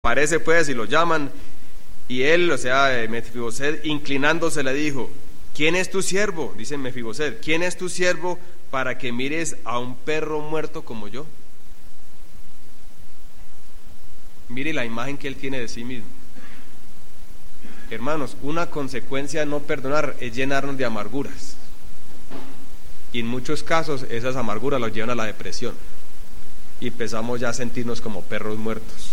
aparece pues y lo llaman, y él, o sea, Mefiboset, inclinándose le dijo: ¿quién es tu siervo? Dice Mefiboset, ¿quién es tu siervo para que mires a un perro muerto como yo? Mire la imagen que él tiene de sí mismo. Hermanos, una consecuencia de no perdonar es llenarnos de amarguras. Y en muchos casos esas amarguras los llevan a la depresión. Y empezamos ya a sentirnos como perros muertos.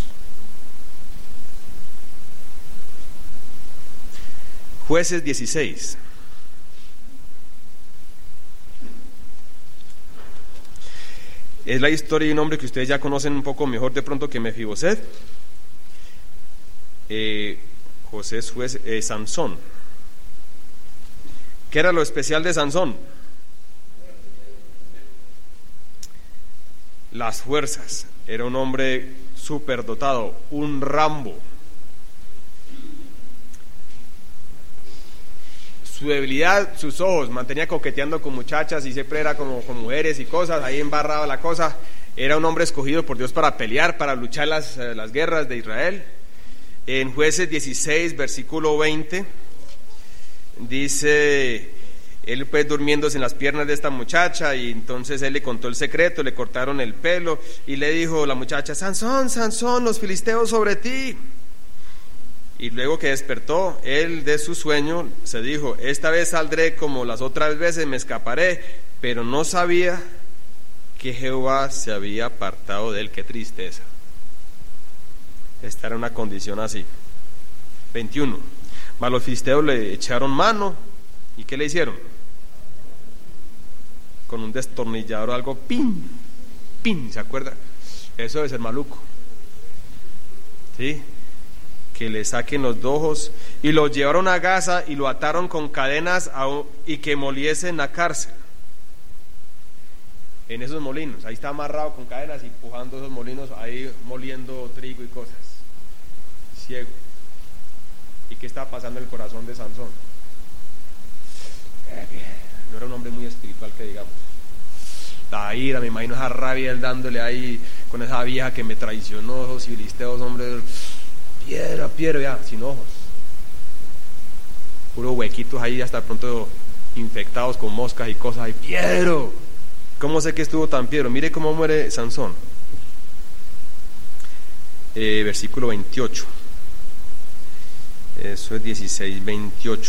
Jueces 16. Es la historia de un hombre que ustedes ya conocen un poco mejor de pronto que Mefiboset. Sansón. ¿Qué era lo especial de Sansón? Las fuerzas. Era un hombre superdotado, un Rambo. Su debilidad, sus ojos, mantenía coqueteando con muchachas y siempre era como con mujeres y cosas, ahí embarraba la cosa. Era un hombre escogido por Dios para pelear, para luchar las guerras de Israel. En Jueces 16, versículo 20, dice, él pues durmiéndose en las piernas de esta muchacha, y entonces él le contó el secreto, le cortaron el pelo, y le dijo la muchacha: Sansón, Sansón, los filisteos sobre ti. Y luego que despertó él de su sueño, se dijo: esta vez saldré como las otras veces, me escaparé. Pero no sabía que Jehová se había apartado de él. Qué tristeza. Esta era una condición así. 21. Mas los filisteos le echaron mano. ¿Y qué le hicieron? Con un destornillador o algo, ¡pin! ¡Pin! ¿Se acuerda? Eso debe ser maluco. ¿Sí? Que le saquen los ojos, y lo llevaron a Gaza y lo ataron con cadenas y que moliese en la cárcel, en esos molinos. Ahí está amarrado con cadenas y empujando esos molinos, ahí moliendo trigo y cosas, ciego. ¿Y qué estaba pasando en el corazón de Sansón? No era un hombre muy espiritual, que digamos. La ira, me imagino esa rabia, él dándole ahí con esa vieja que me traicionó, esos filisteos, hombres, piedra, ya, sin ojos, puros huequitos ahí, hasta pronto infectados con moscas y cosas ahí. Piedro, ¿cómo sé que estuvo tan piedro? Mire cómo muere Sansón. Versículo 28, eso es 16, 28.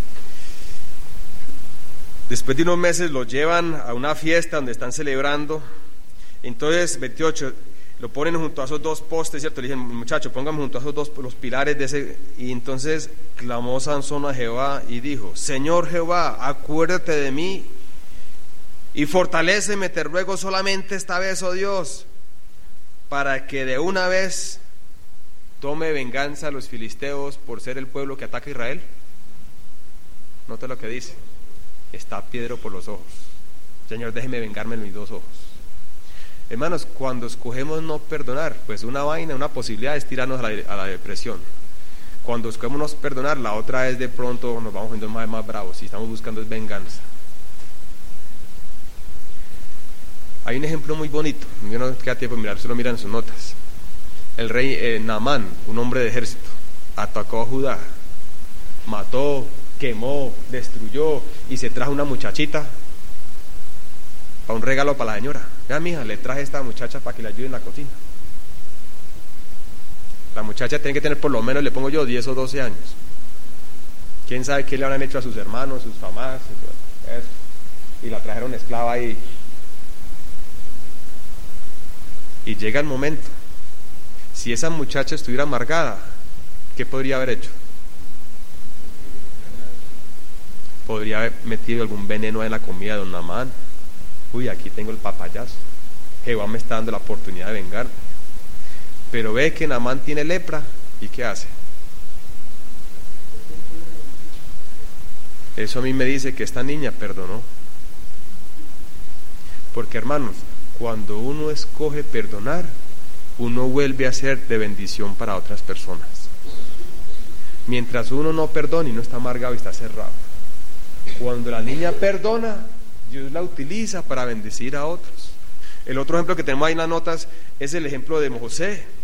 Después de unos meses lo llevan a una fiesta donde están celebrando. Entonces 28, lo ponen junto a esos dos postes, ¿cierto? Le dicen: muchacho, póngame junto a esos dos, los pilares de ese. Y entonces clamó Sansón a Jehová y dijo: Señor Jehová, acuérdate de mí y fortaléceme, te ruego solamente esta vez, oh Dios, para que de una vez tome venganza a los filisteos por ser el pueblo que ataca a Israel. Nota lo que dice: está piedro por los ojos. Señor, déjeme vengarme en mis dos ojos. Hermanos, cuando escogemos no perdonar, pues una posibilidad es tirarnos a la depresión. Cuando escogemos no perdonar, la otra es de pronto nos vamos poniendo más bravos y estamos buscando es venganza. Hay un ejemplo muy bonito, no queda tiempo de mirar, solo miran sus notas. El rey Naamán, un hombre de ejército, atacó a Judá, mató, quemó, destruyó y se trajo una muchachita para un regalo para la señora. Ya, mija, le traje a esta muchacha para que le ayude en la cocina. La muchacha tiene que tener por lo menos, le pongo yo, 10 o 12 años. ¿Quién sabe qué le habrán hecho a sus hermanos, sus mamás? Eso. Y la trajeron esclava ahí. Y llega el momento. Si esa muchacha estuviera amargada, ¿qué podría haber hecho? Podría haber metido algún veneno en la comida de don Naamán. Uy, aquí tengo el papayazo. Jehová me está dando la oportunidad de vengarme. Pero ve que Naamán tiene lepra, ¿y qué hace? Eso a mí me dice que esta niña perdonó. Porque, hermanos, cuando uno escoge perdonar, uno vuelve a ser de bendición para otras personas. Mientras uno no perdona y no está amargado y está cerrado. Cuando la niña perdona, Dios la utiliza para bendecir a otros. El otro ejemplo que tenemos ahí en las notas es el ejemplo de José.